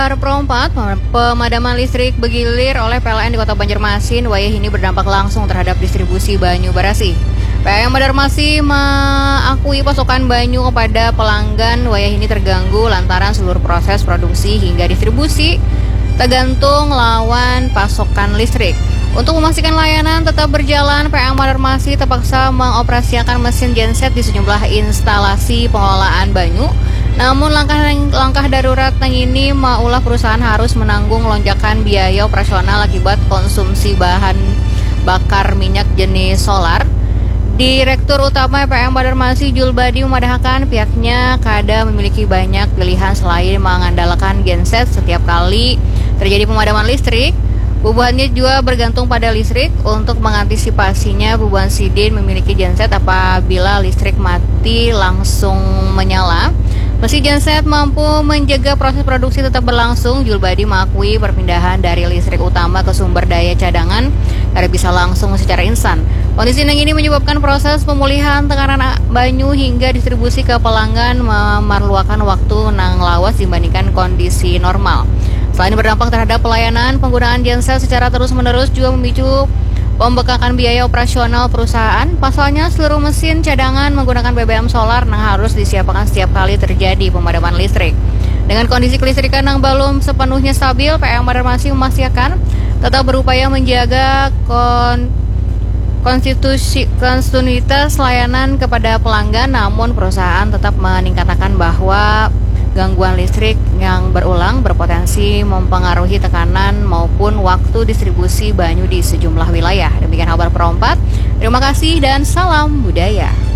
Pro 4, pemadaman listrik bergilir oleh PLN di Kota Banjarmasin, wayah ini berdampak langsung terhadap distribusi banyu barasi. PLN Banjarmasin mengakui pasokan banyu kepada pelanggan wayah ini terganggu lantaran seluruh proses produksi hingga distribusi tergantung lawan pasokan listrik. Untuk memastikan layanan tetap berjalan, PLN Banjarmasin terpaksa mengoperasikan mesin genset di sejumlah instalasi pengelolaan banyu. Namun langkah darurat ini maulah perusahaan harus menanggung lonjakan biaya operasional akibat konsumsi bahan bakar minyak jenis solar. Direktur Utama PLN Banjarmasin Julbadi memadahkan pihaknya kada memiliki banyak pilihan selain mengandalkan genset setiap kali terjadi pemadaman listrik. Bubuhannya juga bergantung pada listrik. Untuk mengantisipasinya, Bubuhan Sidin memiliki genset apabila listrik mati langsung menyala. Meski genset mampu menjaga proses produksi tetap berlangsung, Julbadi mengakui perpindahan dari listrik utama ke sumber daya cadangan karena bisa langsung secara instan. Kondisi ini menyebabkan proses pemulihan tekanan banyu hingga distribusi ke pelanggan memerlukan waktu nang lawas dibandingkan kondisi normal. Selain berdampak terhadap pelayanan, penggunaan genset secara terus-menerus juga memicu pembengkakan biaya operasional perusahaan. Pasalnya, seluruh mesin cadangan menggunakan BBM solar yang harus disiapkan setiap kali terjadi pemadaman listrik. Dengan kondisi kelistrikan yang belum sepenuhnya stabil, PLN Banjarmasin memastikan tetap berupaya menjaga kontinuitas layanan kepada pelanggan, namun perusahaan tetap meningkatkan bahwa gangguan listrik yang berulang berpotensi mempengaruhi tekanan maupun waktu distribusi banyu di sejumlah wilayah. Demikian kabar Pro 4. Terima kasih dan salam budaya.